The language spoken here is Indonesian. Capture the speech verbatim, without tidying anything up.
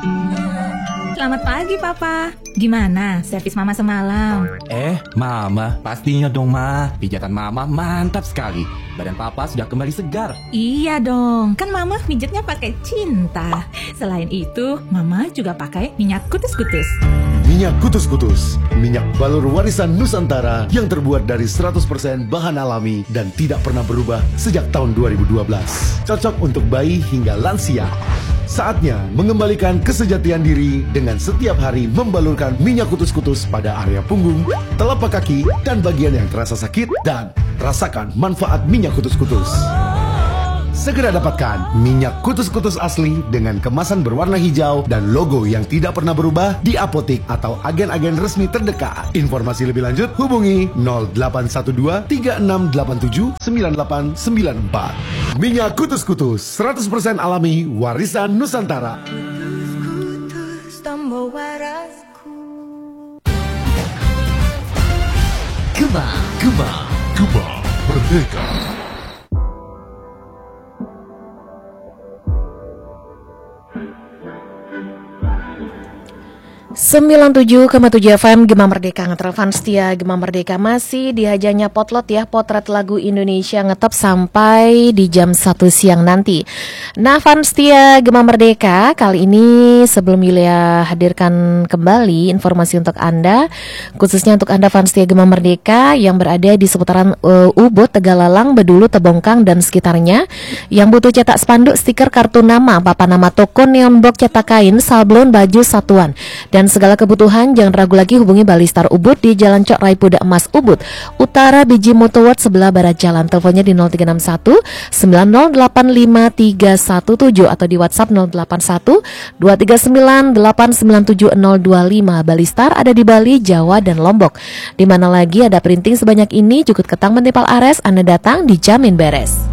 Selamat pagi, Papa. Gimana servis Mama semalam? Eh, Mama, pastinya dong, Ma. Pijatan Mama mantap sekali. Badan Papa sudah kembali segar. Iya dong, kan Mama pijatnya pakai cinta. Selain itu, Mama juga pakai minyak kutus-kutus. Minyak kutus-kutus, minyak balur warisan Nusantara yang terbuat dari seratus persen bahan alami dan tidak pernah berubah sejak tahun dua ribu dua belas. Cocok untuk bayi hingga lansia. Saatnya mengembalikan kesejatian diri dengan setiap hari membalurkan minyak kutus-kutus pada area punggung, telapak kaki, dan bagian yang terasa sakit. Dan rasakan manfaat minyak kutus-kutus. Segera dapatkan minyak kutus-kutus asli dengan kemasan berwarna hijau dan logo yang tidak pernah berubah di apotik atau agen-agen resmi terdekat. Informasi lebih lanjut hubungi nol delapan satu dua tiga enam delapan tujuh sembilan delapan sembilan empat. Minyak kutus-kutus seratus persen alami warisan Nusantara. Kutus-kutus tambah warasku. Gema, Gema, Gema Merdeka. sembilan puluh tujuh koma tujuh F M Gema Merdeka ngetelepan setia. Gema Merdeka masih dihajanya potlot ya, potret lagu Indonesia ngetop sampai di jam satu siang nanti. Nah, fans setia Gema Merdeka, kali ini sebelum Yulia hadirkan kembali informasi untuk Anda, khususnya untuk Anda fans setia Gema Merdeka yang berada di seputaran uh, Ubud, Tegalalang, Bedulu, Tebongkang dan sekitarnya, yang butuh cetak spanduk, stiker, kartu nama, papan nama toko, neon box, cetak kain, sablon, baju, satuan dan segala kebutuhan, jangan ragu lagi hubungi Balistar Ubud di Jalan Cok Raipuda Emas Ubud Utara, Biji Motoworld sebelah barat jalan. Teleponnya di nol tiga enam satu sembilan nol delapan lima tiga satu tujuh atau di WhatsApp nol delapan satu dua tiga sembilan delapan sembilan tujuh nol dua lima. Balistar ada di Bali, Jawa dan Lombok. Di mana lagi ada printing sebanyak ini, cukup ketang mentipal ares, Anda datang dijamin beres.